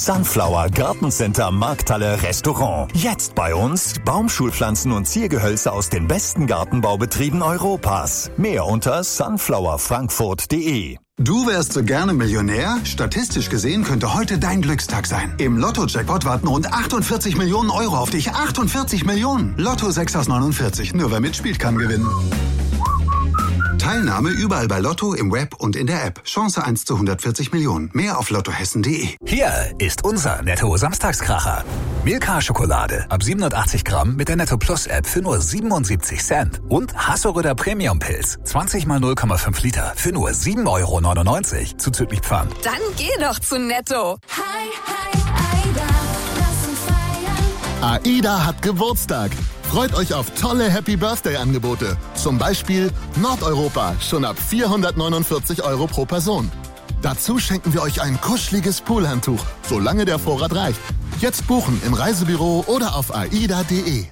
Sunflower Gartencenter Markthalle Restaurant. Jetzt bei uns Baumschulpflanzen und Ziergehölze aus den besten Gartenbaubetrieben Europas. Mehr unter sunflowerfrankfurt.de. Du wärst so gerne Millionär? Statistisch gesehen könnte heute dein Glückstag sein. Im Lotto-Jackpot warten rund 48 Millionen Euro auf dich. 48 Millionen! Lotto 6 aus 49. Nur wer mitspielt, kann gewinnen. Teilnahme überall bei Lotto, im Web und in der App. Chance 1 zu 140 Millionen. Mehr auf lottohessen.de. Hier ist unser Netto-Samstagskracher. Milka-Schokolade ab 87 Gramm mit der Netto Plus App für nur 77 Cent. Und Hasseröder Premium Pilz 20 mal 0,5 Liter für nur 7,99 € zuzüglich Pfand. Dann geh doch zu Netto. Hi, Aida, lass uns feiern. AIDA hat Geburtstag. Freut euch auf tolle Happy-Birthday-Angebote. Zum Beispiel Nordeuropa, schon ab 449 € pro Person. Dazu schenken wir euch ein kuscheliges Poolhandtuch, solange der Vorrat reicht. Jetzt buchen im Reisebüro oder auf aida.de.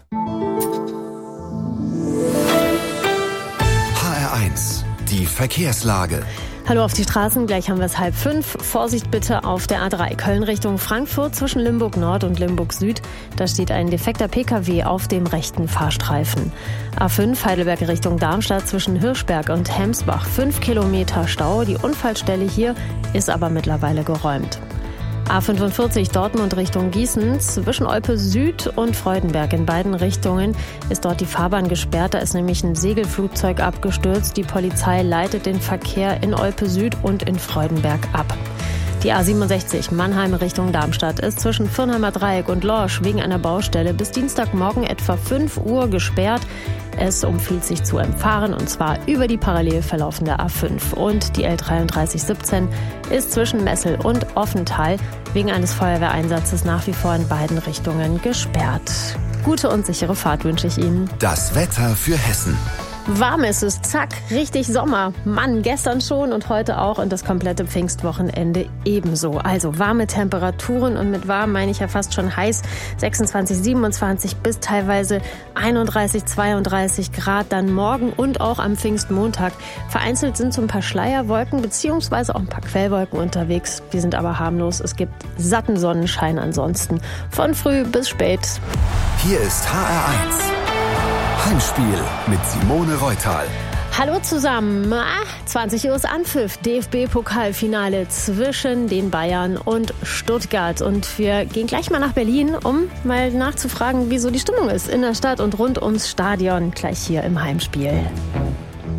HR1, die Verkehrslage. Hallo auf die Straßen, gleich haben wir es 4:30. Vorsicht bitte auf der A3 Köln Richtung Frankfurt zwischen Limburg Nord und Limburg Süd. Da steht ein defekter Pkw auf dem rechten Fahrstreifen. A5 Heidelberg Richtung Darmstadt zwischen Hirschberg und Hemsbach 5 Kilometer Stau. Die Unfallstelle hier ist aber mittlerweile geräumt. A45 Dortmund Richtung Gießen zwischen Olpe Süd und Freudenberg in beiden Richtungen ist dort die Fahrbahn gesperrt. Da ist nämlich ein Segelflugzeug abgestürzt. Die Polizei leitet den Verkehr in Olpe Süd und in Freudenberg ab. Die A67 Mannheim Richtung Darmstadt ist zwischen Firnheimer Dreieck und Lorsch wegen einer Baustelle bis Dienstagmorgen etwa 5 Uhr gesperrt. Es empfiehlt sich zu umfahren und zwar über die parallel verlaufende A5. Und die L3317 ist zwischen Messel und Offenthal wegen eines Feuerwehreinsatzes nach wie vor in beiden Richtungen gesperrt. Gute und sichere Fahrt wünsche ich Ihnen. Das Wetter für Hessen. Warm ist es, zack, richtig Sommer. Mann, gestern schon und heute auch und das komplette Pfingstwochenende ebenso. Also warme Temperaturen und mit warm meine ich ja fast schon heiß. 26, 27 bis teilweise 31, 32 Grad dann morgen und auch am Pfingstmontag. Vereinzelt sind so ein paar Schleierwolken beziehungsweise auch ein paar Quellwolken unterwegs. Die sind aber harmlos. Es gibt satten Sonnenschein ansonsten. Von früh bis spät. Hier ist HR1. Heimspiel mit Simone Reutal. Hallo zusammen. 20 Uhr ist Anpfiff. DFB-Pokalfinale zwischen den Bayern und Stuttgart. Und wir gehen gleich mal nach Berlin, um mal nachzufragen, wieso die Stimmung ist in der Stadt und rund ums Stadion. Gleich hier im Heimspiel.